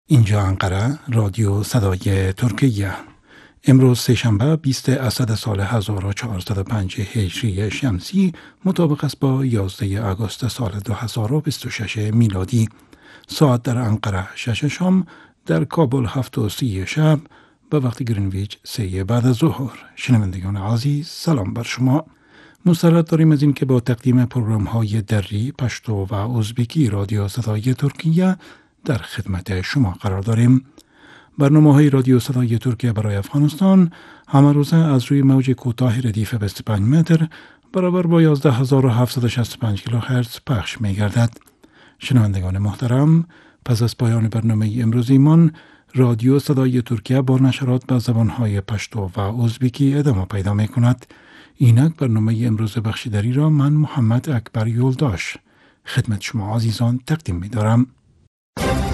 اینجا انقره، رادیو صدای ترکیه. امروز سه‌شنبه 20 اسد سال 1405 هجری شمسی مطابق است با 11 آگوست سال 2026 میلادی. ساعت در انقره 6 شام، در کابل 7:30 شب، به وقت گرینویچ 3 بعد از ظهر. شنوندگان عزیز، سلام بر شما. مسرت داریم از این که با تقدیم پروگرام های دری، پشتو و ازبکی رادیو صدای ترکیه در خدمت شما قرار داریم. برنامه های رادیو صدای ترکیه برای افغانستان همه روزه از روی موج کوتاه ردیف 25 متر برابر با 11765 کیلوهرتز پخش می گردد. شنوندگان محترم، پس از پایان برنامه امروزیمان، رادیو صدای ترکیه با نشرات به زبانهای پشتو و ازبکی ادامه پیدا می کند. اینک برنامه امروز بخشیدری را من محمد اکبر یولداش خدمت شما عزیزان تقدیم می دارم.